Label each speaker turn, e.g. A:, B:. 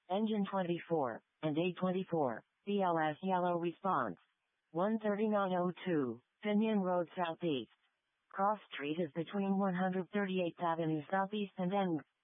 A: Engine 24, and A24, BLS yellow response. 13902, Finian Road Southeast. Cross Street is between 138th Avenue Southeast and N.